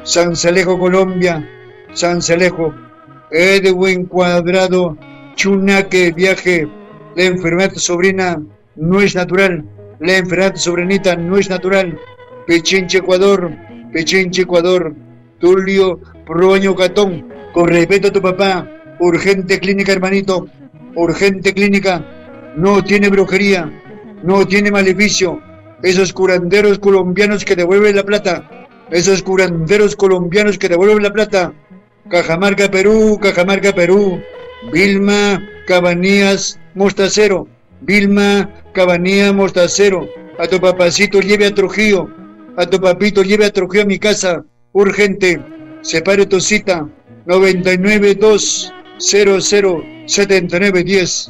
San Salejo, Colombia, San Salejo. Edwin Cuadrado, Chunaque, viaje. La enfermedad de tu sobrina no es natural. La enfermedad de tu sobrinita no es natural. Pichinche, Ecuador. Pichinche, Ecuador. Tulio Proaño Catón. Con respeto a tu papá. Urgente clínica, hermanito. Urgente clínica. No tiene brujería. No tiene maleficio. Esos curanderos colombianos que devuelven la plata. Esos curanderos colombianos que devuelven la plata. Cajamarca, Perú, Cajamarca, Perú. Vilma Cabanías Mostacero. Vilma Cabanías Mostacero. A tu papacito lleve a Trujillo. A tu papito lleve a Trujillo a mi casa. Urgente. Separe tu cita. 992007910.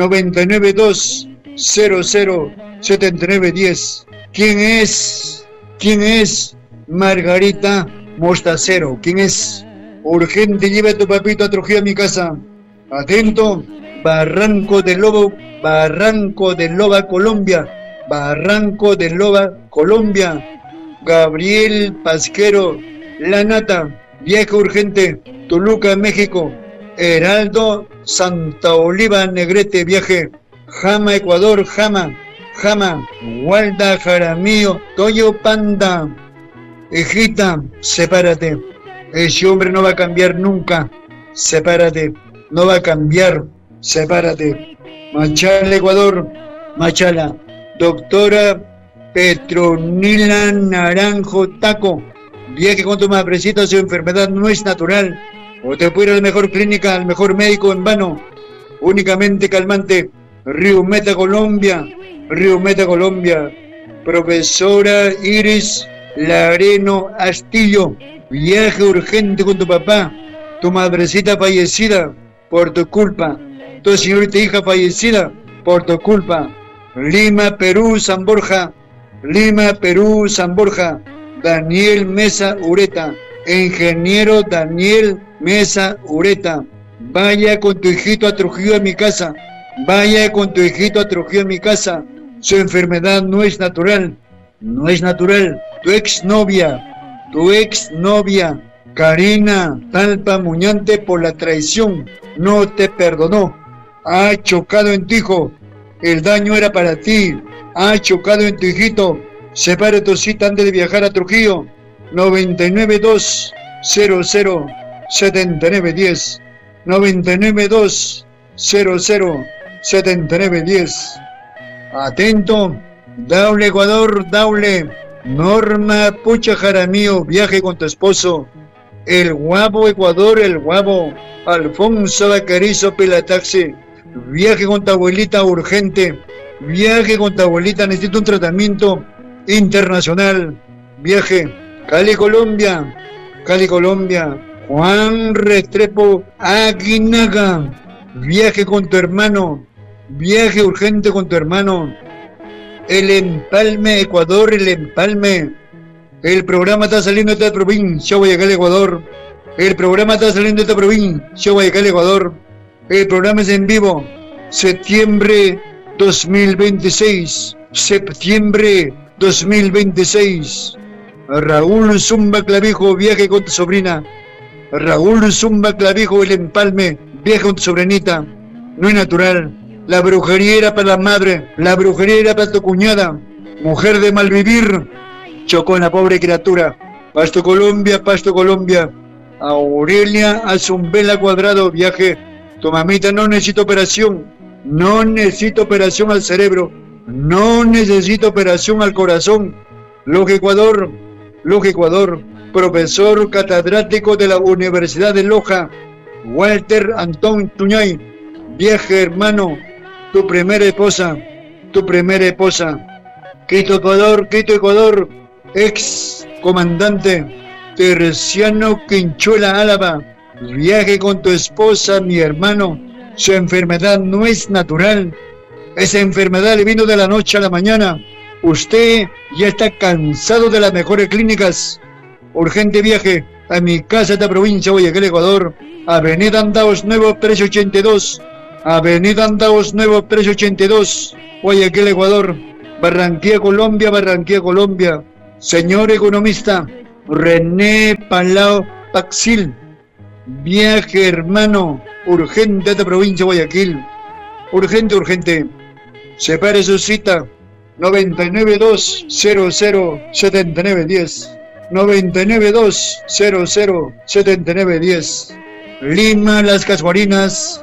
992007910. ¿Quién es? ¿Quién es? Margarita Mostacero. ¿Quién es? Urgente, lleva a tu papito a Trujillo a mi casa. Atento, Barranco del Lobo, Barranco del Loba, Colombia. Barranco del Loba, Colombia. Gabriel Pasquero, La Nata, viaje urgente, Toluca, México. Heraldo Santa Oliva, Negrete, viaje. Jama, Ecuador, Jama. Walda, Jaramillo, Toyo, Panda. Hijita, sepárate. Ese hombre no va a cambiar nunca. Sepárate. No va a cambiar. Sepárate. Machala, Ecuador. Machala. Doctora Petronila Naranjo Taco. Viaje con tu madrecita, su enfermedad no es natural. O te puede ir a la mejor clínica, al mejor médico en vano. Únicamente calmante. Río Meta, Colombia. Río Meta, Colombia. Profesora Iris Lareno Astillo. Viaje urgente con tu papá, tu madrecita fallecida por tu culpa, tu señorita hija fallecida por tu culpa. Lima, Perú, San Borja. Lima, Perú, San Borja. Daniel Mesa Ureta. Ingeniero Daniel Mesa Ureta. Vaya con tu hijito a Trujillo a mi casa. Vaya con tu hijito a Trujillo a mi casa. Su enfermedad no es natural. No es natural. Tu exnovia, Karina Talpa Muñante, por la traición, no te perdonó. Ha chocado en tu hijo. El daño era para ti. Ha chocado en tu hijito. Separe tu cita antes de viajar a Trujillo. 992007910. 992007910. Atento. Daule, Ecuador, Daule. Norma Pucha Jaramillo, viaje con tu esposo. El Guabo, Ecuador, el Guabo. Alfonso Bacarizo Pelataxi, viaje con tu abuelita urgente. Viaje con tu abuelita, necesita un tratamiento internacional. Viaje. Cali, Colombia. Cali, Colombia. Juan Restrepo Aguinaga, viaje con tu hermano. Viaje urgente con tu hermano. El Empalme, Ecuador, el Empalme. El programa está saliendo de esta provincia, Guayaquil, Ecuador. El programa está saliendo de esta provincia, Guayaquil, Ecuador. El programa es en vivo. Septiembre 2026. Septiembre 2026. Raúl Zumba Clavijo, viaje con tu sobrina. Raúl Zumba Clavijo, el Empalme, viaje con tu sobrinita. No es natural. La brujería era para la madre, la brujería era para tu cuñada, mujer de malvivir, chocó en la pobre criatura. Pasto, Colombia, Pasto, Colombia. Aurelia Azumbela Cuadrado, viaje. Tu mamita no necesita operación, no necesita operación al cerebro, no necesita operación al corazón. Loja, Ecuador, Loja, Ecuador. Profesor catedrático de la Universidad de Loja, Walter Antón Tuñay, viaje, hermano. Tu primera esposa, Quito, Ecuador, Quito, Ecuador, ex comandante Terciano Quinchuela Álava, viaje con tu esposa, mi hermano. Su enfermedad no es natural, esa enfermedad le vino de la noche a la mañana. Usted ya está cansado de las mejores clínicas. Urgente viaje a mi casa de esta provincia, Guayaquil, Ecuador. Avenida Andaos Nuevo 382. Avenida Andaos Nuevo 382, Guayaquil, Ecuador. Barranquilla, Colombia, Barranquilla, Colombia. Señor economista, René Palau Paxil. Viaje hermano, urgente a esta provincia de Guayaquil. Urgente, urgente. Separe su cita. 992007910. 992007910. Lima, Las Casuarinas.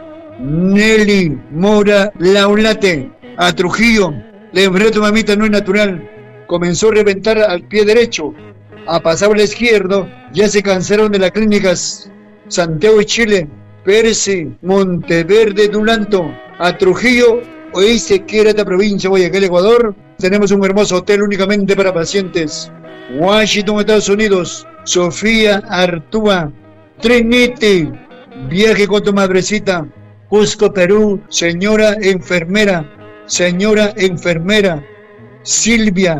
Nelly Mora Laulate. A Trujillo. La enfermedad de tu mamita no es natural. Comenzó a reventar al pie derecho. A pasar al izquierdo. Ya se cansaron de las clínicas. Santiago de Chile. Percy, Monteverde, Dulanto. A Trujillo. Hoy se quiere esta provincia, Guayaquil, Ecuador. Tenemos un hermoso hotel únicamente para pacientes. Washington, Estados Unidos. Sofía Artúa. Trinity. Viaje con tu madrecita. Cusco, Perú. Señora enfermera. Señora enfermera. Silvia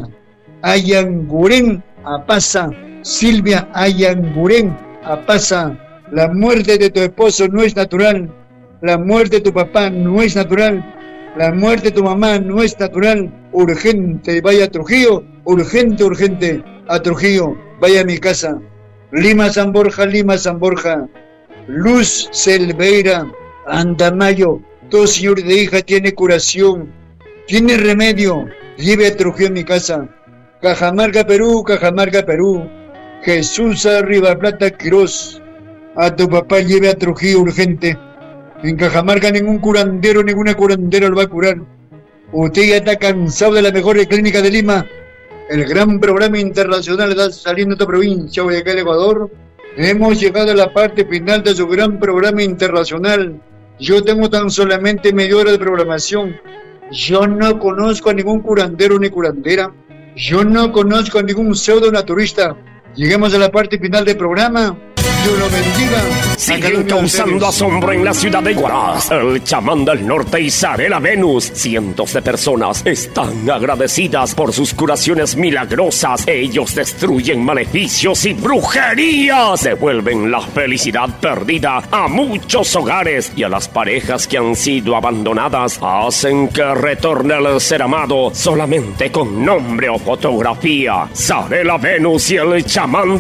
Ayanguren Apasa. Silvia Ayanguren Apasa. La muerte de tu esposo no es natural. La muerte de tu papá no es natural. La muerte de tu mamá no es natural. Urgente, vaya a Trujillo. Urgente, urgente, a Trujillo. Vaya a mi casa. Lima, San Borja, Lima, San Borja. Luz Silveira, Andamayo. Todo señor de hija tiene curación. Tiene remedio. Lleve a Trujillo a mi casa. Cajamarca, Perú, Cajamarca, Perú. Jesús Arriba Plata, Quirós. A tu papá lleve a Trujillo urgente. En Cajamarca ningún curandero, ninguna curandera lo va a curar. Usted ya está cansado de la mejor clínica de Lima. El gran programa internacional está saliendo de esta provincia, Guayaquil, Ecuador. Hemos llegado a la parte final de su gran programa internacional. Yo tengo tan solamente media hora de programación. Yo no conozco a ningún curandero ni curandera. Yo no conozco a ningún pseudo naturista. Lleguemos a la parte final del programa. Dios lo bendiga. Siguen causando asombro en la ciudad de Huaraz, el chamán del norte y Zarela Venus. Cientos de personas están agradecidas por sus curaciones milagrosas. Ellos destruyen maleficios y brujerías. Devuelven la felicidad perdida a muchos hogares y a las parejas que han sido abandonadas. Hacen que retorne el ser amado solamente con nombre o fotografía. Zarela Venus y el chamán